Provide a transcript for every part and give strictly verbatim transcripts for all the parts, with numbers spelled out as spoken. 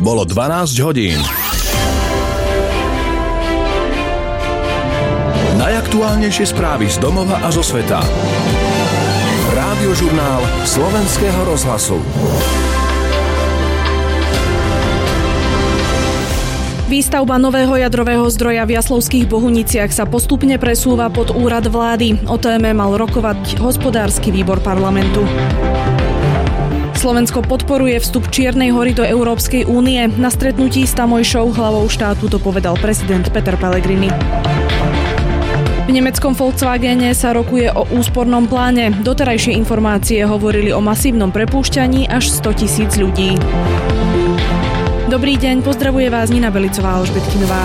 Bolo dvanásť hodín. Najaktuálnejšie správy z domova a zo sveta. Rádiožurnál Slovenského rozhlasu. Výstavba nového jadrového zdroja v Jaslovských Bohuniciach sa postupne presúva pod úrad vlády. O téme mal rokovať hospodársky výbor parlamentu. Slovensko podporuje vstup Čiernej Hory do Európskej únie. Na stretnutí s tamojšou hlavou štátu to povedal prezident Peter Pellegrini. V nemeckom Volkswagene sa rokuje o úspornom pláne. Doterajšie informácie hovorili o masívnom prepúšťaní až sto tisíc ľudí. Dobrý deň, pozdravuje vás Nina Belicová a Alžbetkinová.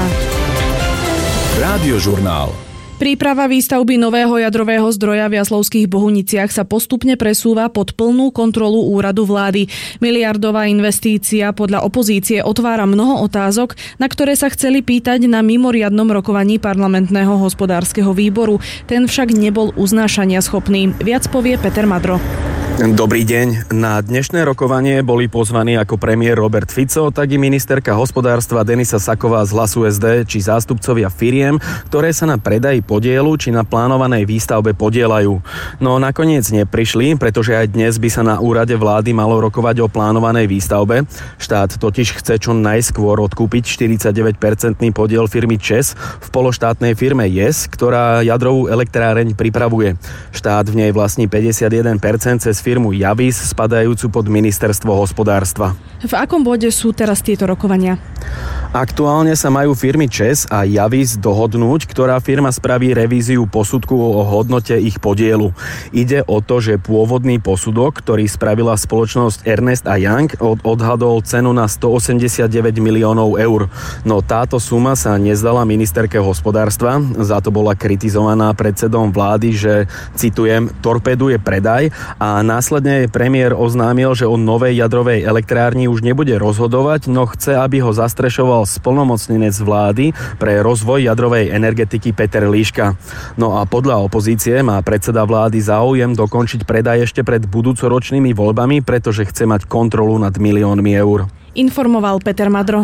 Rádiožurnál. Príprava výstavby nového jadrového zdroja v Jaslovských Bohuniciach sa postupne presúva pod plnú kontrolu úradu vlády. Miliardová investícia podľa opozície otvára mnoho otázok, na ktoré sa chceli pýtať na mimoriadnom rokovaní parlamentného hospodárskeho výboru. Ten však nebol uznášania schopný. Viac povie Peter Madro. Dobrý deň. Na dnešné rokovanie boli pozvaní ako premiér Robert Fico, tak i ministerka hospodárstva Denisa Saková z Hlasu es dé, či zástupcovia firiem, ktoré sa na predaji podielu či na plánovanej výstavbe podielajú. No nakoniec neprišli, pretože aj dnes by sa na úrade vlády malo rokovať o plánovanej výstavbe. Štát totiž chce čo najskôr odkúpiť štyridsaťdeväť percentný podiel firmy ČEZ v pološtátnej firme JES, ktorá jadrovú elektráreň pripravuje. Štát v nej vlastní päťdesiatjeden percent cez firmu Javis, spadajúcu pod ministerstvo hospodárstva. V akom bode sú teraz tieto rokovania? Aktuálne sa majú firmy ČEZ a Javis dohodnúť, ktorá firma spraví revíziu posudku o hodnote ich podielu. Ide o to, že pôvodný posudok, ktorý spravila spoločnosť Ernst a Young, odhadol cenu na stoosemdesiatdeväť miliónov eur. No táto suma sa nezdala ministerke hospodárstva, za to bola kritizovaná predsedom vlády, že, citujem, torpeduje predaj, a následne premiér oznámil, že o novej jadrovej elektrárni už nebude rozhodovať, no chce, aby ho zastrešoval splnomocnenec vlády pre rozvoj jadrovej energetiky Peter Líška. No a podľa opozície má predseda vlády záujem dokončiť predaj ešte pred budúcoročnými voľbami, pretože chce mať kontrolu nad miliónmi eur. Informoval Peter Madro.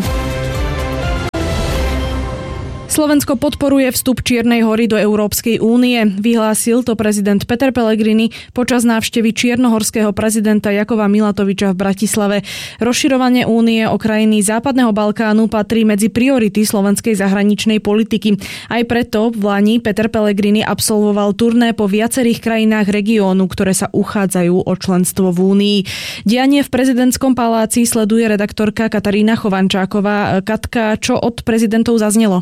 Slovensko podporuje vstup Čiernej Hory do Európskej únie. Vyhlásil to prezident Peter Pellegrini počas návštevy čiernohorského prezidenta Jakova Milatoviča v Bratislave. Rozširovanie únie o krajiny Západného Balkánu patrí medzi priority slovenskej zahraničnej politiky. Aj preto v lani Peter Pellegrini absolvoval turné po viacerých krajinách regiónu, ktoré sa uchádzajú o členstvo v únii. Dianie v prezidentskom paláci sleduje redaktorka Katarína Chovančáková. Katka, čo od prezidentov zaznelo?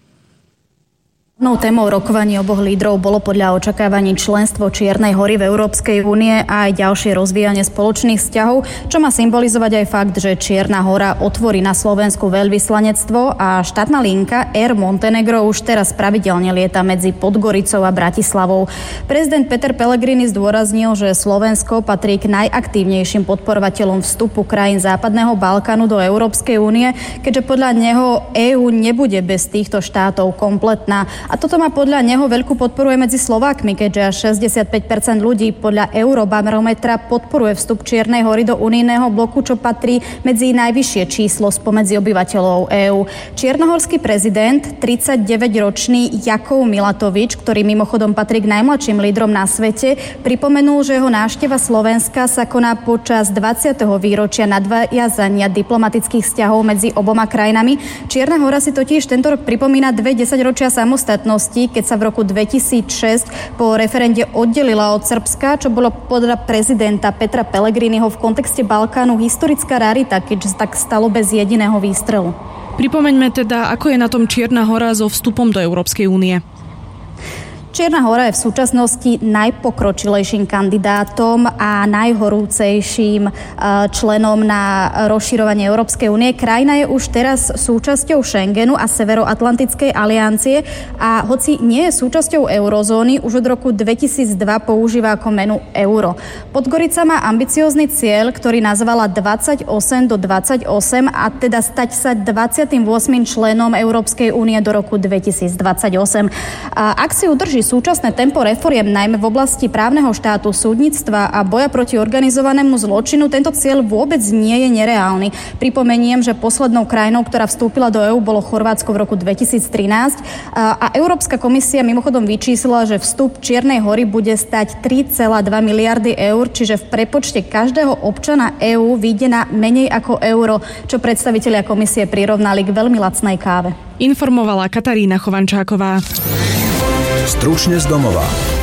Hlavnou témou rokovaní oboch lídrov bolo podľa očakávaní členstvo Čiernej Hory v Európskej únie a aj ďalšie rozvíjanie spoločných vzťahov, čo má symbolizovať aj fakt, že Čierna Hora otvorí na Slovensku veľvyslanectvo a štátna linka Air Montenegro už teraz pravidelne lieta medzi Podgoricou a Bratislavou. Prezident Peter Pellegrini zdôraznil, že Slovensko patrí k najaktívnejším podporovateľom vstupu krajín Západného Balkánu do Európskej únie, keďže podľa neho EÚ nebude bez týchto štátov kompletná. A toto má podľa neho veľkú podporu aj medzi Slovákmi, keďže až šesťdesiatpäť percent ľudí podľa Eurobarometra podporuje vstup Čiernej Hory do unijného bloku, čo patrí medzi najvyššie číslo spomedzi obyvateľov EÚ. Čiernohorský prezident, tridsaťdeväťročný Jakov Milatovič, ktorý mimochodom patrí k najmladším lídrom na svete, pripomenul, že jeho návšteva Slovenska sa koná počas dvadsiateho výročia nadviazania diplomatických vzťahov medzi oboma krajinami. Čierna Hora si totiž tento rok pripomína dve desaťročia samostatnosti, keď sa v roku dvetisícšesť po referende oddelila od Srbska, čo bolo podľa prezidenta Petra Pellegriniho v kontexte Balkánu historická rarita, keďže sa tak stalo bez jediného výstrelu. Pripomeňme teda, ako je na tom Čierna Hora so vstupom do Európskej únie. Čierna Hora je v súčasnosti najpokročilejším kandidátom a najhorúcejším členom na rozširovanie Európskej únie. Krajina je už teraz súčasťou Schengenu a Severoatlantickej aliancie a hoci nie je súčasťou eurozóny, už od roku dvetisícdva používa ako menu euro. Podgorica má ambiciózny cieľ, ktorý nazvala dvadsaťosem do dvadsaťosem a teda stať sa dvadsiatym ôsmym členom Európskej únie do roku dvetisícdvadsaťosem. A ak si udrží súčasné tempo reforiem, najmä v oblasti právneho štátu, súdnictva a boja proti organizovanému zločinu, tento cieľ vôbec nie je nereálny. Pripomeniem, že poslednou krajinou, ktorá vstúpila do EÚ, bolo Chorvátsko v roku dvetisíctrinásť a Európska komisia mimochodom vyčíslila, že vstup Čiernej Hory bude stať tri celé dva miliardy eur, čiže v prepočte každého občana EÚ vyjde na menej ako euro, čo predstavitelia komisie prirovnali k veľmi lacnej káve. Informovala Katarína Chovančáková. Stručne z domova.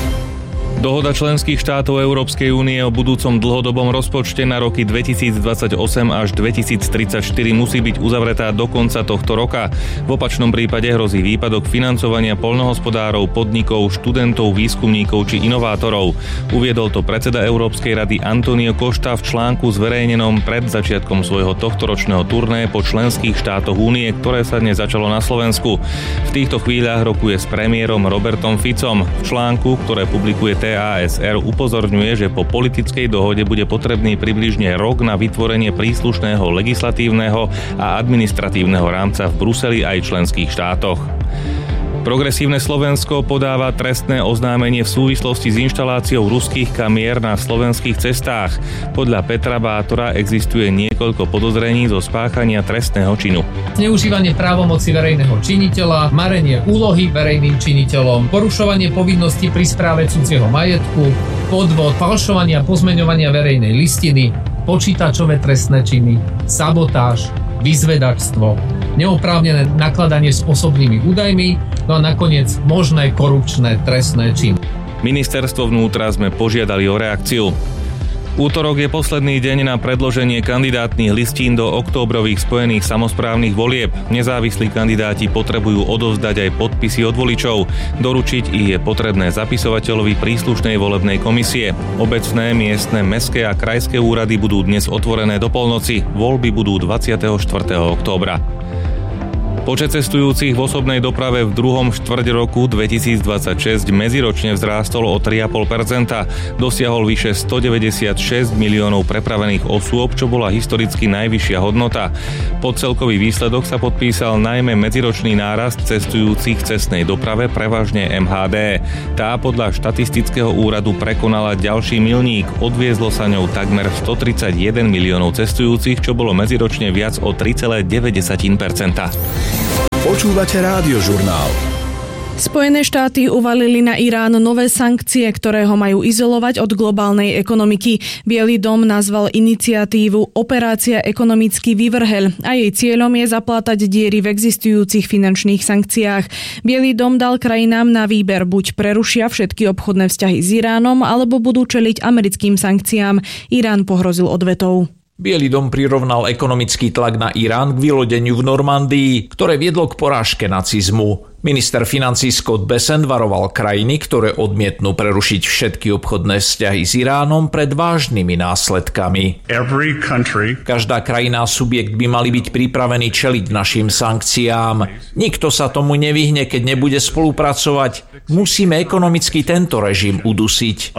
Dohoda členských štátov Európskej únie o budúcom dlhodobom rozpočte na roky dvetisícdvadsaťosem až dvetisíctridsaťštyri musí byť uzavretá do konca tohto roka. V opačnom prípade hrozí výpadok financovania poľnohospodárov, podnikov, študentov, výskumníkov či inovátorov. Uviedol to predseda Európskej rady Antonio Costa v článku zverejnenom pred začiatkom svojho tohtoročného turné po členských štátoch únie, ktoré sa dnes začalo na Slovensku. V týchto chvíľach rokuje s premiérom Robertom Ficom. V článku, ktoré publikuje té á es er, upozorňuje, že po politickej dohode bude potrebný približne rok na vytvorenie príslušného legislatívneho a administratívneho rámca v Bruseli aj členských štátoch. Progresívne Slovensko podáva trestné oznámenie v súvislosti s inštaláciou ruských kamier na slovenských cestách. Podľa Petra Bátora existuje niekoľko podozrení zo spáchania trestného činu. Zneužívanie právomoci verejného činiteľa, marenie úlohy verejným činiteľom, porušovanie povinností pri správe cudzieho majetku, podvod, falšovanie a pozmeňovania verejnej listiny, počítačové trestné činy, sabotáž, vyzvedačstvo, neoprávnené nakladanie s osobnými údajmi, no a nakoniec možné korupčné trestné činy. Ministerstvo vnútra sme požiadali o reakciu. Útorok je posledný deň na predloženie kandidátnych listín do októbrových spojených samosprávnych volieb. Nezávislí kandidáti potrebujú odovzdať aj podpisy od voličov. Doručiť ich je potrebné zapisovateľovi príslušnej volebnej komisie. Obecné, miestne, mestské a krajské úrady budú dnes otvorené do polnoci. Voľby budú dvadsiateho štvrtého októbra. Počet cestujúcich v osobnej doprave v druhom štvrť roku dvetisícdvadsaťšesť medziročne vzrástol o tri celé päť percenta. Dosiahol vyše stodeväťdesiatšesť miliónov prepravených osôb, čo bola historicky najvyššia hodnota. Pod celkový výsledok sa podpísal najmä medziročný nárast cestujúcich v cestnej doprave, prevažne em há dé. Tá podľa štatistického úradu prekonala ďalší milník. Odviezlo sa ňou takmer stotridsaťjeden miliónov cestujúcich, čo bolo medziročne viac o tri celé deväť percenta. Počúvate Rádiožurnál. Spojené štáty uvalili na Irán nové sankcie, ktoré ho majú izolovať od globálnej ekonomiky. Biely dom nazval iniciatívu Operácia ekonomický vyvrheľ a jej cieľom je zaplátať diery v existujúcich finančných sankciách. Biely dom dal krajinám na výber, buď prerušia všetky obchodné vzťahy s Iránom, alebo budú čeliť americkým sankciám. Irán pohrozil odvetou. Biely dom prirovnal ekonomický tlak na Irán k vylodeniu v Normandii, ktoré viedlo k porážke nacizmu. Minister financií Scott Bessent varoval krajiny, ktoré odmietnú prerušiť všetky obchodné vzťahy s Iránom, pred vážnymi následkami. Country... Každá krajina a subjekt by mali byť pripravení čeliť našim sankciám. Nikto sa tomu nevyhne, keď nebude spolupracovať. Musíme ekonomicky tento režim udusiť.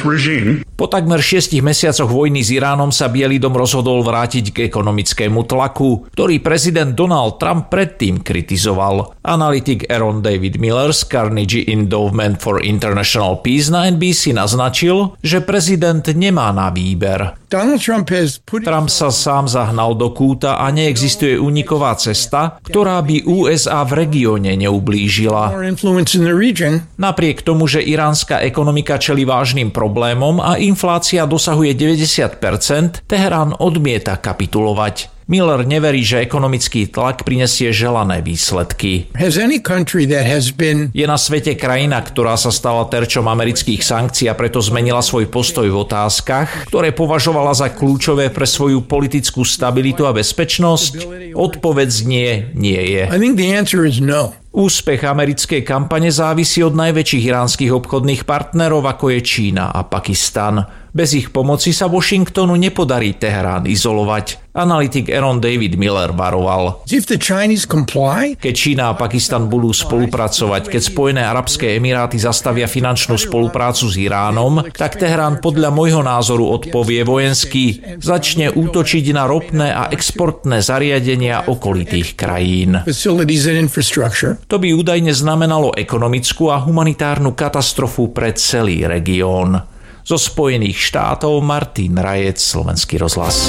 Po takmer šiestich mesiacoch vojny s Iránom sa Biely dom rozhodol vrátiť k ekonomickému tlaku, ktorý prezident Donald Trump predtým kritizoval. Analytik Aaron David Miller z Carnegie Endowment for International Peace na en bí sí naznačil, že prezident nemá na výber. Trump, put... Trump sa sám zahnal do kúta a neexistuje úniková cesta, ktorá by ú es á v regióne neublížila. Napriek tomu, že iránska ekonomika čelí vážnym problémom a inflácia dosahuje deväťdesiat percent, Teherán odmieta kapitulovať. Miller neverí, že ekonomický tlak prinesie želané výsledky. Been... Je na svete krajina, ktorá sa stala terčom amerických sankcií a preto zmenila svoj postoj v otázkach, ktoré považovala za kľúčové pre svoju politickú stabilitu a bezpečnosť? Odpoveď nie, nie je. I think the answer is no. Úspech americkej kampane závisí od najväčších iránskych obchodných partnerov, ako je Čína a Pakistan. Bez ich pomoci sa Washingtonu nepodarí Teherán izolovať. Analytik Aaron David Miller varoval. Comply, keď Čína a Pakistan budú spolupracovať, keď Spojené arabské emiráty zastavia finančnú spoluprácu s Iránom, tak Teherán podľa môjho názoru odpovie vojensky, začne útočiť na ropné a exportné zariadenia okolitých krajín. To by údajne znamenalo ekonomickú a humanitárnu katastrofu pre celý región. Zo Spojených štátov Martin Rajec, Slovenský rozhlas.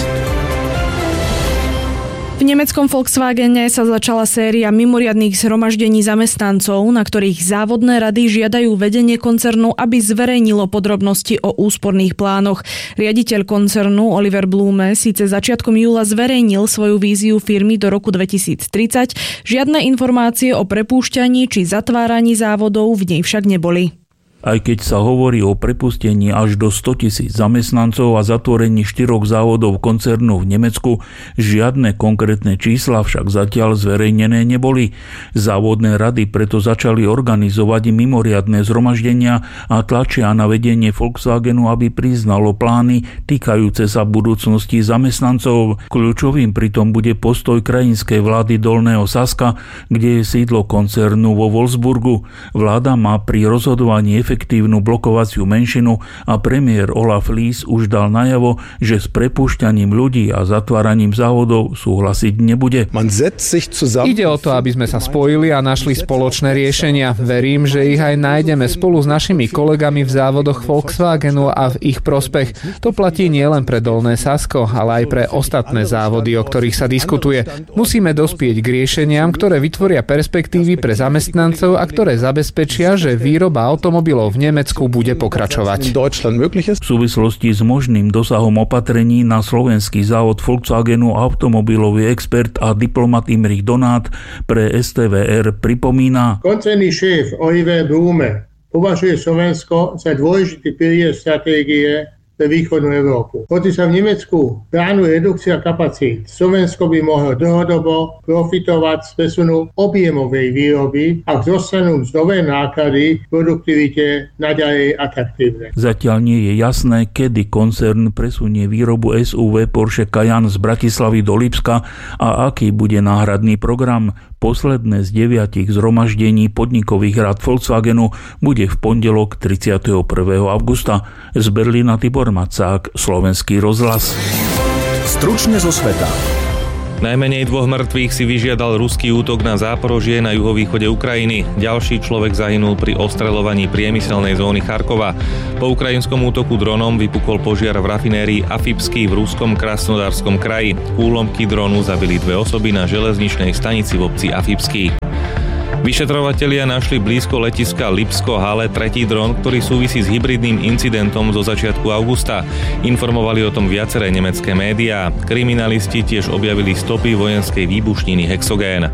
V nemeckom Volkswagene sa začala séria mimoriadnych zhromaždení zamestnancov, na ktorých závodné rady žiadajú vedenie koncernu, aby zverejnilo podrobnosti o úsporných plánoch. Riaditeľ koncernu Oliver Blume síce začiatkom júla zverejnil svoju víziu firmy do roku dvetisíctridsať, žiadne informácie o prepúšťaní či zatváraní závodov v nej však neboli. Aj keď sa hovorí o prepustení až do stotisíc zamestnancov a zatvorení štyroch závodov koncernu v Nemecku, žiadne konkrétne čísla však zatiaľ zverejnené neboli. Závodné rady preto začali organizovať mimoriadne zhromaždenia a tlačia na vedenie Volkswagenu, aby priznalo plány týkajúce sa budúcnosti zamestnancov. Kľúčovým pritom bude postoj krajinskej vlády Dolného Saska, kde je sídlo koncernu vo Wolfsburgu. Vláda má pri rozhodovaní efektívnu blokovaciu menšinu a premiér Olaf Lies už dal najavo, že s prepúšťaním ľudí a zatváraním závodov súhlasiť nebude. Ide o to, aby sme sa spojili a našli spoločné riešenia. Verím, že ich aj nájdeme spolu s našimi kolegami v závodoch Volkswagenu a v ich prospech. To platí nielen pre Dolné Sasko, ale aj pre ostatné závody, o ktorých sa diskutuje. Musíme dospieť k riešeniam, ktoré vytvoria perspektívy pre zamestnancov a ktoré zabezpečia, že výroba automobilov v Nemecku bude pokračovať. V súvislosti s možným dosahom opatrení na slovenský závod Volkswagenu automobilový expert a diplomat Imrich Donát pre es té vé er pripomína. Koncerný šéf Oliver Blume považuje Slovensko za dôležitý pilier stratégie pre východnú Európu. Hoci sa v Nemecku plánuje redukcia kapacít, Slovensko by mohlo dlhodobo profitovať z presunu objemovej výroby, ak zostanú mzdové náklady v produktivite naďalej atraktívne. Zatiaľ nie je jasné, kedy koncern presunie výrobu es ú vé Porsche Cayenne z Bratislavy do Lipska a aký bude náhradný program. Posledné z deviatich zhromaždení podnikových rád Volkswagenu bude v pondelok tridsiateho prvého augusta. Z Berlína Tibor Macák, Slovenský rozhlas. Stručne zo sveta. Najmenej dvoch mŕtvych si vyžiadal ruský útok na Záporožie na juhovýchode Ukrajiny. Ďalší človek zahynul pri ostreľovaní priemyselnej zóny Charkova. Po ukrajinskom útoku dronom vypukol požiar v rafinérii Afipsky v ruskom Krasnodarskom kraji. Úlomky dronu zabili dve osoby na železničnej stanici v obci Afipsky. Vyšetrovatelia našli blízko letiska Lipsko-Hale tretí dron, ktorý súvisí s hybridným incidentom zo začiatku augusta. Informovali o tom viaceré nemecké médiá. Kriminalisti tiež objavili stopy vojenskej výbušniny Hexogén.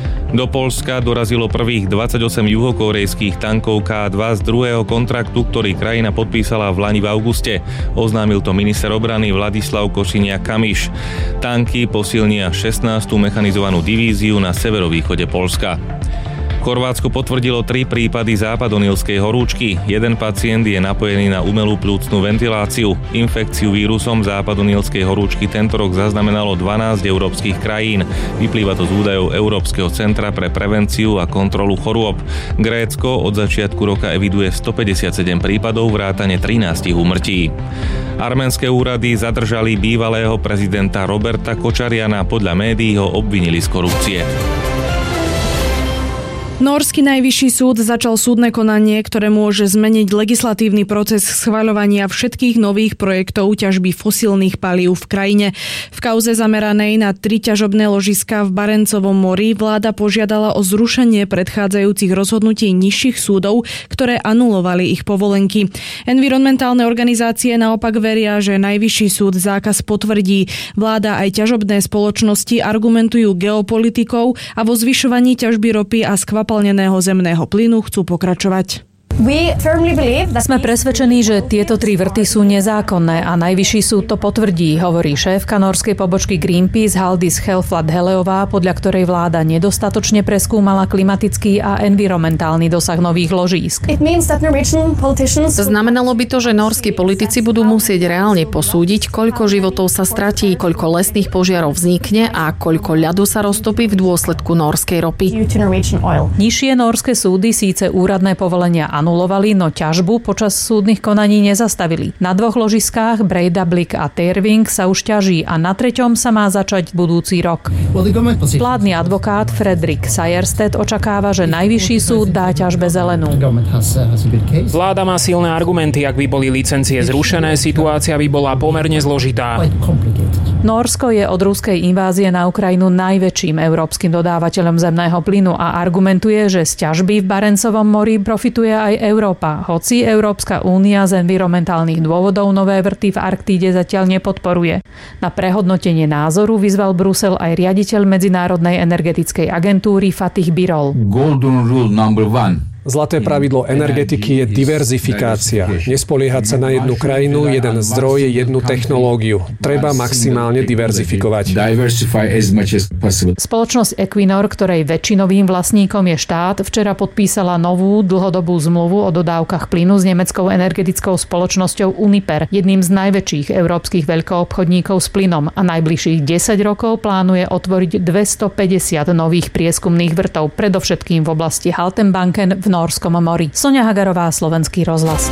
Do Poľska dorazilo prvých dvadsaťosem juhokorejských tankov ká dva z druhého kontraktu, ktorý krajina podpísala v lani v auguste. Oznámil to minister obrany Vladislav Košiniak-Kamiš. Tanky posilnia šestnástu mechanizovanú divíziu na severovýchode Poľska. Chorvátsko potvrdilo tri prípady západonilskej horúčky. Jeden pacient je napojený na umelú pľúcnu ventiláciu. Infekciu vírusom západonilskej horúčky tento rok zaznamenalo dvanásť európskych krajín. Vyplýva to z údajov Európskeho centra pre prevenciu a kontrolu chorôb. Grécko od začiatku roka eviduje stopäťdesiatsedem prípadov vrátane trinásť úmrtí. Arménske úrady zadržali bývalého prezidenta Roberta Kočariana. Podľa médií ho obvinili z korupcie. Nórski najvyšší súd začal súdne konanie, ktoré môže zmeniť legislatívny proces schvaľovania všetkých nových projektov ťažby fosílnych palív v krajine. V kauze zameranej na tri ťažobné ložiská v Barencovom mori vláda požiadala o zrušenie predchádzajúcich rozhodnutí nižších súdov, ktoré anulovali ich povolenky. Environmentálne organizácie naopak veria, že najvyšší súd zákaz potvrdí. Vláda aj ťažobné spoločnosti argumentujú geopolitikou a vo zvyšovaní ťažby ropy a skvap naplneného zemného plynu chcú pokračovať. Sme presvedčení, že tieto tri vrty sú nezákonné a najvyšší súd to potvrdí, hovorí šéfka nórskej pobočky Greenpeace Haldis Helflat Heleová, podľa ktorej vláda nedostatočne preskúmala klimatický a environmentálny dosah nových ložísk. Znamenalo by to, že nórski politici budú musieť reálne posúdiť, koľko životov sa stratí, koľko lesných požiarov vznikne a koľko ľadu sa roztopí v dôsledku nórskej ropy. Nižšie nórske súdy síce úradné povolenia anulovali, no ťažbu počas súdnych konaní nezastavili. Na dvoch ložiskách, Breidablik a Teirving, sa už ťaží a na treťom sa má začať budúci rok. Vládny advokát Fredrik Sejersted očakáva, že najvyšší súd dá ťažbe zelenú. Vláda má silné argumenty, ak by boli licencie zrušené, situácia by bola pomerne zložitá. Nórsko je od ruskej invázie na Ukrajinu najväčším európskym dodávateľom zemného plynu a argumentuje, že z ťažby v Barencovom mori profituje aj Európa, hoci Európska únia z environmentálnych dôvodov nové vrty v Arktíde zatiaľ nepodporuje. Na prehodnotenie názoru vyzval Brusel aj riaditeľ Medzinárodnej energetickej agentúry Fatih Birol. Golden rule number one. Zlaté pravidlo energetiky je diverzifikácia. Nespoliehať sa na jednu krajinu, jeden zdroj, jednu technológiu. Treba maximálne diverzifikovať. Spoločnosť Equinor, ktorej väčšinovým vlastníkom je štát, včera podpísala novú dlhodobú zmluvu o dodávkach plynu s nemeckou energetickou spoločnosťou Uniper, jedným z najväčších európskych veľkoobchodníkov s plynom, a najbližších desať rokov plánuje otvoriť dvestopäťdesiat nových prieskumných vrtov, predovšetkým v oblasti Haltenbanken v Nórskom mori. Soňa Hagarová, Slovenský rozhlas.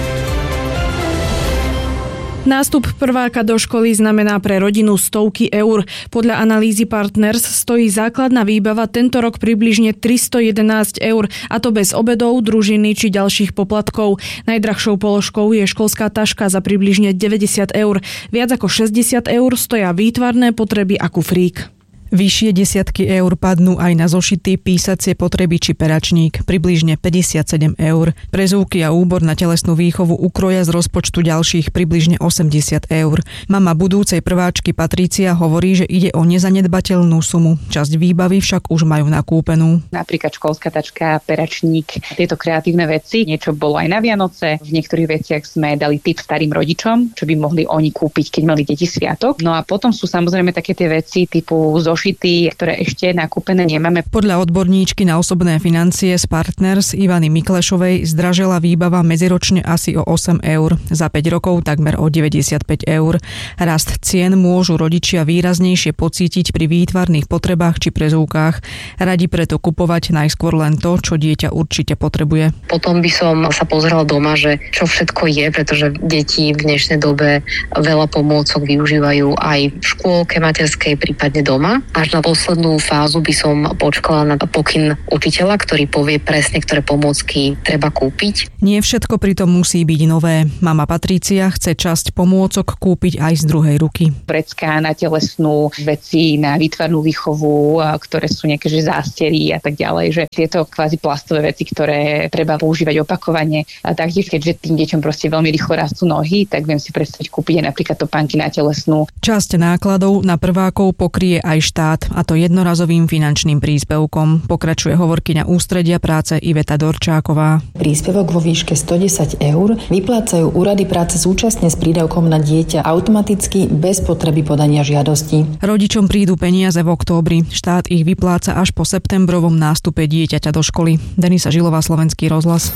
Nástup prváka do školy znamená pre rodinu stovky eur. Podľa analýzy Partners stojí základná výbava tento rok približne tristojedenásť eur, a to bez obedov, družiny či ďalších poplatkov. Najdrahšou položkou je školská taška za približne deväťdesiat eur. Viac ako šesťdesiat eur stoja výtvarné potreby a kufrík. Vyššie desiatky eur padnú aj na zošity, písacie potreby či peračník, približne päťdesiatsedem eur. Prezúvky a úbor na telesnú výchovu ukroja z rozpočtu ďalších približne osemdesiat eur. Mama budúcej prváčky Patrícia hovorí, že ide o nezanedbateľnú sumu. Časť výbavy však už majú nakúpenú. Napríklad školská tačka, peračník, tieto kreatívne veci. Niečo bolo aj na Vianoce. V niektorých veciach sme dali tip starým rodičom, čo by mohli oni kúpiť, keď mali deti sviatok. No a potom sú samozrejme také tie veci typu zošity, ktoré ešte nakúpené nemáme. Podľa odborníčky na osobné financie z Partners Ivany Miklešovej zdražela výbava medziročne asi o osem eur. Za päť rokov takmer o deväťdesiatpäť eur. Rast cien môžu rodičia výraznejšie pocítiť pri výtvarných potrebách či prezúvkach. Radi preto kupovať najskôr len to, čo dieťa určite potrebuje. Potom by som sa pozrela doma, že čo všetko je, pretože deti v dnešnej dobe veľa pomôcok využívajú aj v škôlke materskej, prípadne doma. Až na poslednú fázu by som počkala na pokyn učiteľa, ktorý povie presne, ktoré pomôcky treba kúpiť. Nie všetko pritom musí byť nové. Mama Patrícia chce časť pomôcok kúpiť aj z druhej ruky. Vrecká na telesnú, veci na výtvarnú výchovu, ktoré sú nejaké že zástery a tak ďalej, že tieto kvázi plastové veci, ktoré treba používať opakovane. A taktiež, keďže tým deťom proste veľmi rýchlo rastú nohy, tak viem si predstaviť kúpiť aj napríklad topánky na telesnú. Časť nákladov na prvákov pokrie aj štát, a to jednorazovým finančným príspevkom. Pokračuje hovorkyňa ústredia práce Iveta Dorčáková. Príspevok vo výške stodesať eur vyplácajú úrady práce súčasne s prídavkom na dieťa automaticky bez potreby podania žiadosti. Rodičom prídu peniaze v októbri. Štát ich vypláca až po septembrovom nástupe dieťaťa do školy. Denisa Žilová, Slovenský rozhlas.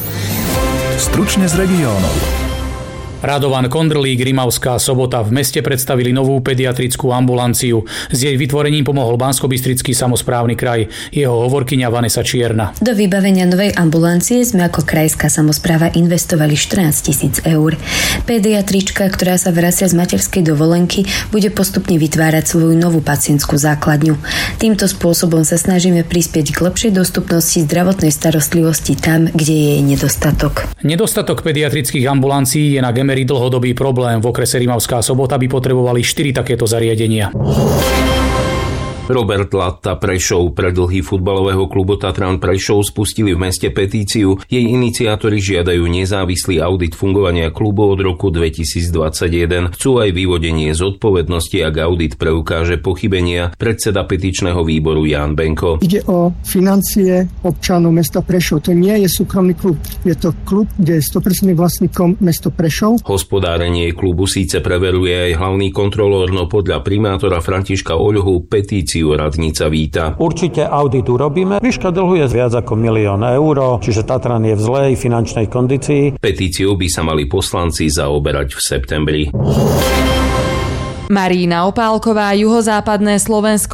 Stručne z regiónov. Radovan Kondrlík, Rimavská Sobota v meste predstavili novú pediatrickú ambulanciu. S jej vytvorením pomohol Banskobystrický samosprávny kraj. Jeho hovorkyňa Vanesa Čierna. Do vybavenia novej ambulancie sme ako krajská samospráva investovali štrnásť tisíc eur. Pediatrička, ktorá sa vracia z materskej dovolenky, bude postupne vytvárať svoju novú pacientskú základňu. Týmto spôsobom sa snažíme prispieť k lepšej dostupnosti zdravotnej starostlivosti tam, kde je jej nedostatok. Nedostatok pediatrických ambulancií je na Gemery dlhodobý problém. V okrese Rimavská Sobota by potrebovali štyri takéto zariadenia. Robert Latta Prešov, predĺhy futbalového klubu Tatran Prešov spustili v meste petíciu. Jej iniciátori žiadajú nezávislý audit fungovania klubu od roku dvetisícdvadsaťjeden. Chcú aj vyvodenie zodpovednosti, ak audit preukáže pochybenia. Predseda petičného výboru Ján Benko. Ide o financie občanov mesta Prešov. To nie je súkromný klub. Je to klub, kde je sto percent vlastníkom mesto Prešov. Hospodárenie klubu síce preveruje aj hlavný kontrolór, no podľa primátora Františka Oľhu petíciu radnica víta. Určite audit urobíme. Výška dlhu je viac ako milión eur, čiže Tatran je v zlej finančnej kondícii. Petíciou by sa mali poslanci zaoberať v septembri. Marína Opálková, Juhozápadné Slovensko.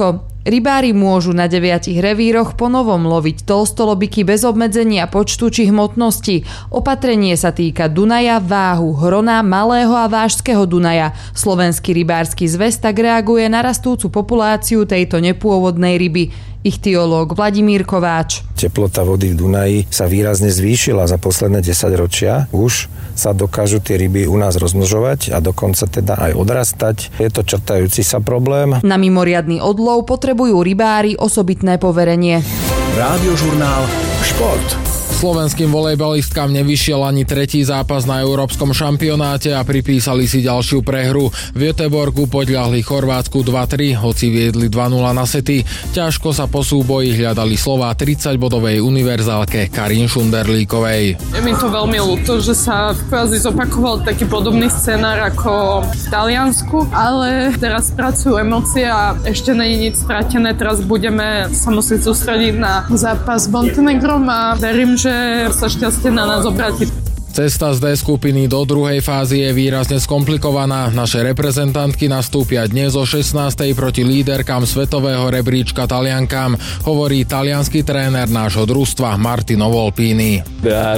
Rybári môžu na deviatich revíroch ponovom loviť tolstolobiky bez obmedzenia počtu či hmotnosti. Opatrenie sa týka Dunaja, Váhu, Hrona, Malého a Vážskeho Dunaja. Slovenský rybársky zväz tak reaguje na rastúcu populáciu tejto nepôvodnej ryby. Ichtiológ Vladimír Kováč. Teplota vody v Dunaji sa výrazne zvýšila za posledné desaťročia. Už sa dokážu tie ryby u nás rozmnožovať a dokonca teda aj odrastať. Je to črtajúci sa problém. Na mimoriadny odlov potrebujú rybári osobitné poverenie. Rádiožurnál Šport. Slovenským volejbalistkám nevyšiel ani tretí zápas na európskom šampionáte a pripísali si ďalšiu prehru. V Göteborgu podľahli Chorvátsku dva tri, hoci viedli dva nula na sety. Ťažko sa po súboji hľadali slová tridsaťbodovej univerzálke Karin Šunderlíkovej. Je mi to veľmi ľúto, že sa kvázi zopakoval taký podobný scenár ako v Taliansku, ale teraz pracujú emócie a ešte nie je nič stratené. Teraz budeme sa musieť sústrediť na zápas s Montenegrom a verím, že sa šťastie na nás obráti. Cesta z D skupiny do druhej fázy je výrazne skomplikovaná. Naše reprezentantky nastúpia dnes o šestnástej proti líderkám svetového rebríčka Taliankám, hovorí taliansky tréner nášho družstva Martino Volpini.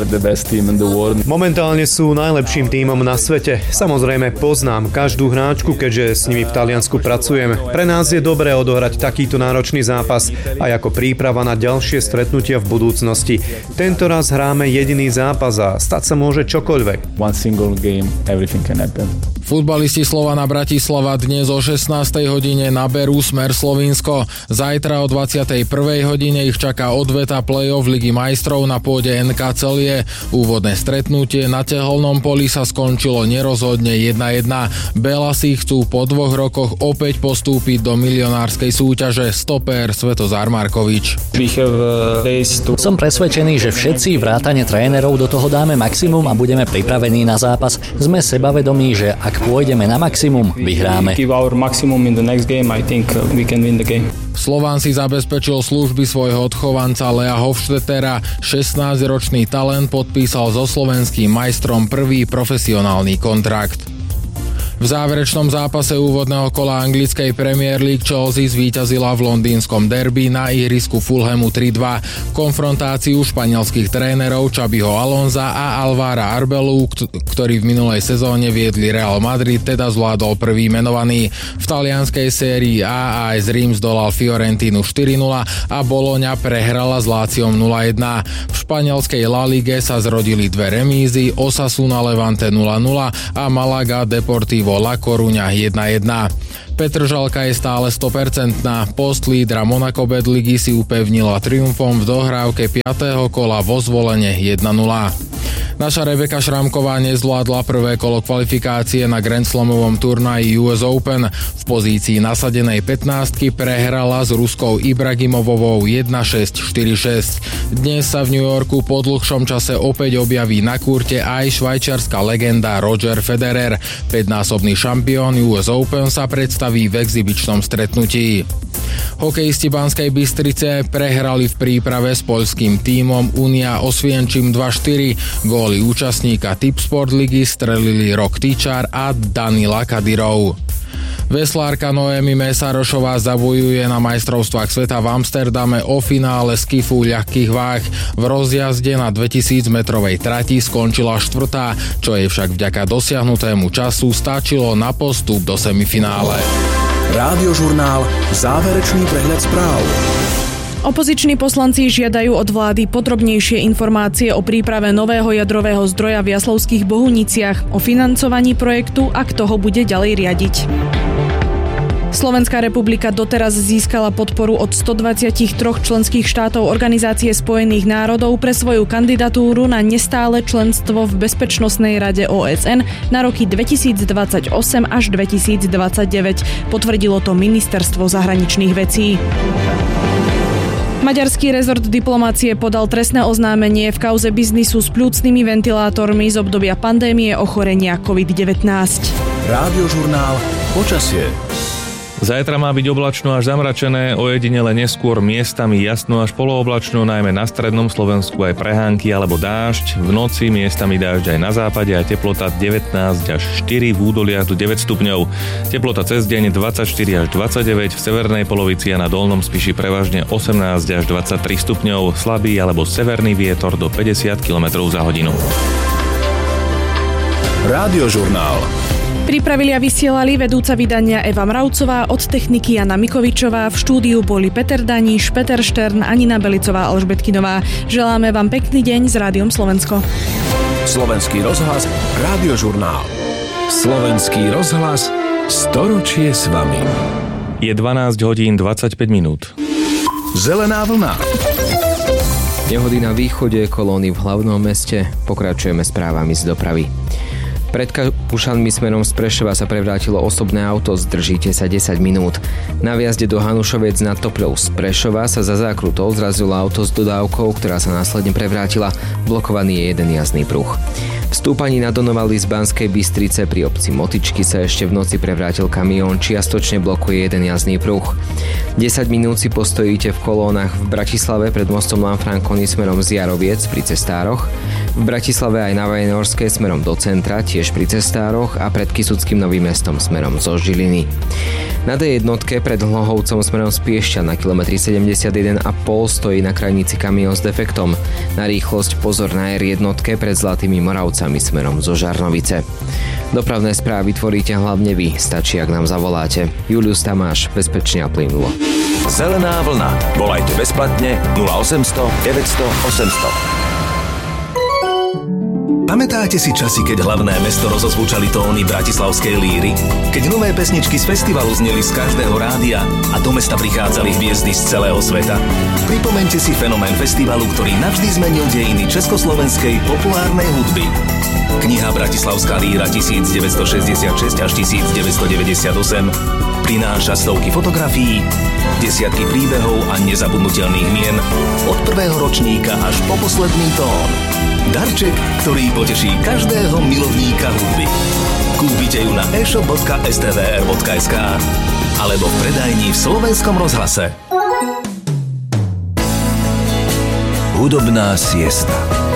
Momentálne sú najlepším tímom na svete. Samozrejme poznám každú hráčku, keďže s nimi v Taliansku pracujem. Pre nás je dobré odohrať takýto náročný zápas aj ako príprava na ďalšie stretnutia v budúcnosti. Tento raz hráme jediný zápas a stať sa môže čokoľvek. One single game, everything can happen. Futbalisti Slovana Bratislava dnes o šestnástej hodine naberú smer Slovinsko. Zajtra o dvadsiatej prvej hodine ich čaká odveta play-off Ligy majstrov na pôde en ká Celie. Úvodné stretnutie na tehelnom poli sa skončilo nerozhodne jedna jedna. Belasi chcú po dvoch rokoch opäť postúpiť do milionárskej súťaže. Stopér Svetozár Markovič. Som presvedčený, že všetci vrátane trénerov do toho dáme maximum a budeme pripravení na zápas. Sme sebavedomí, že ak pôjdeme na maximum, vyhráme. Slován si zabezpečil služby svojho odchovanca Lea Hofstettera. šestnásťročný talent podpísal so slovenským majstrom prvý profesionálny kontrakt. V záverečnom zápase úvodného kola anglickej Premier League Chelsea zvíťazila v londýnskom derby na ihrisku Fulhamu tri dva. Konfrontáciu španielských trénerov Xabiho Alonza a Alvára Arbelu, ktorí v minulej sezóne viedli Real Madrid, teda zvládol prvý menovaný. V talianskej sérii A á es Rím zdolal Fiorentínu štyri nula a Bologna prehrala s Láciom nula jedna. V španielskej La Lige sa zrodili dve remízy, Osasuna Levante nula nula a Malaga Deportivo La Coruña jedna jedna. Petržalka je stále sto percent. Post lídra Monaco Bet ligy si upevnila triumfom v dohrávke piateho kola vo Zvolene jedna nula. Naša Rebeka Šramková nezvládla prvé kolo kvalifikácie na Grand Slamovom turnaji ú es Open. V pozícii nasadenej pätnástky prehrala s Ruskou Ibragimovovou jedna šesť štyri šesť. Dnes sa v New Yorku po dlhšom čase opäť objaví na kurte aj švajčiarska legenda Roger Federer. päťnásobný šampión ú es Open sa predstaví v exibičnom stretnutí. Hokejisti Banskej Bystrice prehrali v príprave s poľským tímom Unia Osvienčim dva štyri. Góly účastníka Tipsport ligy strelili Rok Tyčar a Danila Kadyrov. Veslárka Noémi Mesarošová zabojuje na majstrovstvách sveta v Amsterdame o finále skifu ľahkých váh. V rozjazde na dvetisíc metrovej trati skončila štvrtá, čo jej však vďaka dosiahnutému času stačilo na postup do semifinále. Rádiožurnál Záverečný prehľad správ. Opoziční poslanci žiadajú od vlády podrobnejšie informácie o príprave nového jadrového zdroja v Jaslovských Bohuniciach, o financovaní projektu a kto ho bude ďalej riadiť. Slovenská republika doteraz získala podporu od stodvadsaťtri členských štátov Organizácie spojených národov pre svoju kandidatúru na nestále členstvo v Bezpečnostnej rade ó es en na roky dvetisícdvadsaťosem až dvetisícdvadsaťdeväť. Potvrdilo to Ministerstvo zahraničných vecí. Maďarský rezort diplomácie podal trestné oznámenie v kauze biznisu s pľúcnymi ventilátormi z obdobia pandémie ochorenia covid devätnásť. Rádiožurnál Počasie. Zajtra má byť oblačno až zamračené, ojedinele neskôr miestami jasno až polooblačno, najmä na strednom Slovensku aj prehánky alebo dážď. V noci miestami dážď aj na západe a teplota devätnásť až štyri, v údoliach do deväť stupňov. Teplota cez deň dvadsaťštyri až dvadsaťdeväť, v severnej polovici a na dolnom Spiši prevažne osemnásť až dvadsaťtri stupňov, slabý alebo severný vietor do päťdesiat kilometrov za hodinu. Radiožurnál. Pripravili a vysielali vedúca vydania Eva Mravcová, od techniky Jana Mikovičová, v štúdiu boli Peter Daníš, Peter Štern, Anina Belicová a Alžbetkinová. Želáme vám pekný deň s Rádiom Slovensko. Slovenský rozhlas, Radiožurnál. Slovenský rozhlas, storočie s vami. Je dvanásť hodín dvadsaťpäť minút. Zelená vlna. Nehody na východe kolóny v hlavnom meste. Pokračujeme správami z dopravy. Pred Kapušanmi smerom z Prešova sa prevrátilo osobné auto, zdržíte sa desať minút. Na vjazde do Hanušoviec nad Topľou z Prešova sa za zákrutou zrazilo auto s dodávkou, ktorá sa následne prevrátila. Blokovaný je jeden jazdný pruh. V stúpaní na Donovali z Banskej Bystrice pri obci Motičky sa ešte v noci prevrátil kamión, čiastočne blokuje jeden jazdný pruh. desať minút si postojíte v kolónach v Bratislave pred mostom Lanfranconi smerom z Jaroviec pri cestároch, v Bratislave aj na Vajnorskej smerom do centra, tiež pri cestároch a pred Kysuckým Novým Mestom smerom zo Žiliny. Na dé jednotke pred Hlohovcom smerom z Piešťa na kilometri sedemdesiatjeden a pol stojí na krajnici kamión s defektom. Na rýchlosť pozor na er jednotke pred Zlatými Moravcami smerom zo Žarnovice. Dopravné správy tvoríte hlavne vy, stačí, ak nám zavoláte. Julius Tamáš, bezpečne a plynulo. Zelená vlna. Volajte bezplatne nula osemsto deväťsto osemsto. Pamätáte si časy, keď hlavné mesto rozozvučali tóny bratislavskej líry? Keď nové pesničky z festivalu zneli z každého rádia a do mesta prichádzali hviezdy z celého sveta? Pripomeňte si fenomén festivalu, ktorý navždy zmenil dejiny československej populárnej hudby. Kniha Bratislavská líra devätnásťstošesťdesiatšesť až devätnásťstodeväťdesiatosem prináša stovky fotografií, desiatky príbehov a nezabudnutelných mien od prvého ročníka až po posledný tón. Darček, ktorý poteší každého milovníka hudby. Kúpite ju na e shop bodka es té vé er bodka es ká alebo v predajni v Slovenskom rozhlase. Hudobná siesta.